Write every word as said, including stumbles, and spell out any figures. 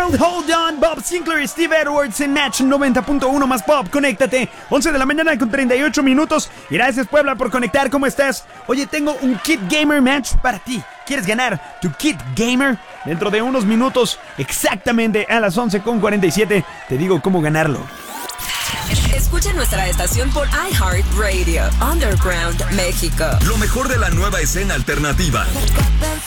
Underground, Hold On, Bob Sinclair, Steve Edwards en Match noventa punto uno más Pop. Conéctate, once de la mañana con treinta y ocho minutos. Gracias, Puebla, por conectar. ¿Cómo estás? Oye, tengo un Kit Gamer Match para ti. ¿Quieres ganar tu Kit Gamer? Dentro de unos minutos, exactamente a las once con cuarenta y siete, te digo cómo ganarlo. Escucha nuestra estación por iHeartRadio, Underground, México. Lo mejor de la nueva escena alternativa.